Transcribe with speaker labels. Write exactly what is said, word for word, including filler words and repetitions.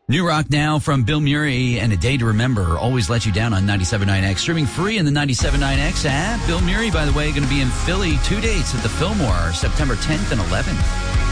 Speaker 1: New rock now from Bill Murray and A Day to Remember. Always Let You Down on ninety-seven point nine X. Streaming free in the ninety-seven point nine X app. Bill Murray, by the way, going to be in Philly. Two dates at the Fillmore, September tenth and eleventh.